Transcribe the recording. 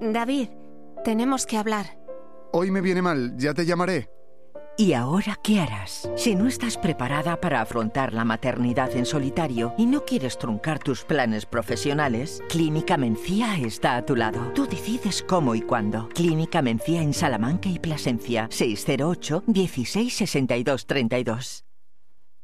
David, tenemos que hablar. Hoy me viene mal, ya te llamaré. ¿Y ahora qué harás? Si no estás preparada para afrontar la maternidad en solitario y no quieres truncar tus planes profesionales, Clínica Mencía está a tu lado. Tú decides cómo y cuándo. Clínica Mencía en Salamanca y Plasencia. 608 16 62 32.